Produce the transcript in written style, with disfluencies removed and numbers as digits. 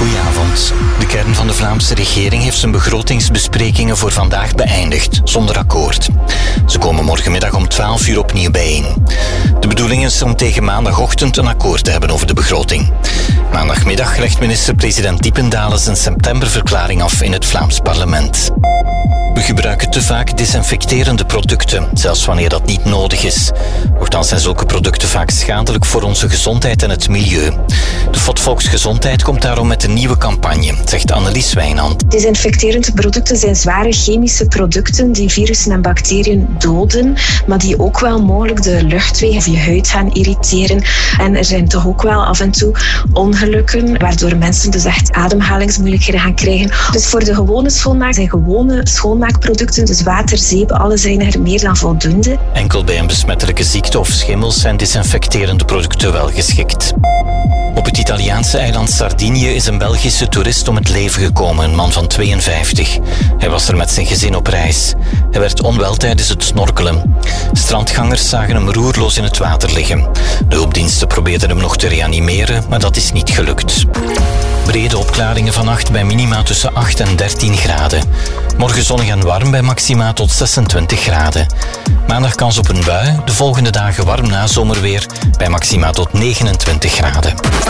Goedenavond. De kern van de Vlaamse regering heeft zijn begrotingsbesprekingen voor vandaag beëindigd, zonder akkoord. Ze komen morgenmiddag om 12 uur opnieuw bijeen. De bedoeling is om tegen maandagochtend een akkoord te hebben over de begroting. Maandagmiddag legt minister-president Diependalen zijn septemberverklaring af in het Vlaams parlement. We gebruiken te vaak desinfecterende producten, zelfs wanneer dat niet nodig is. Nochtans zijn zulke producten vaak schadelijk voor onze gezondheid en het milieu. De FOD Volksgezondheid komt daarom met een nieuwe campagne, zegt Annelies Wijnand. Desinfecterende producten zijn zware chemische producten die virussen en bacteriën doden, maar die ook wel mogelijk de luchtwegen of je huid gaan irriteren. En er zijn toch ook wel af en toe ongelukken, waardoor mensen dus echt ademhalingsmoeilijkheden gaan krijgen. Dus voor de gewone schoonmaak zijn gewone schoonmaakproducten, dus water, zeep, alles zijn er meer dan voldoende. Enkel bij een besmettelijke ziekte of schimmels zijn desinfecterende producten wel geschikt. Op het Italiaanse eiland Sardinië is een Belgische toerist om het leven gekomen, een man van 52. Hij was er met zijn gezin op reis. Hij werd onwel tijdens het snorkelen. Strandgangers zagen hem roerloos in het water liggen. De hulpdiensten probeerden hem nog te reanimeren, maar dat is niet gelukt. Brede opklaringen vannacht bij minima tussen 8 en 13 graden. Morgen zonnig en warm bij maxima tot 26 graden. Maandag kans op een bui, de volgende dagen warm nazomerweer bij maxima tot 29 graden.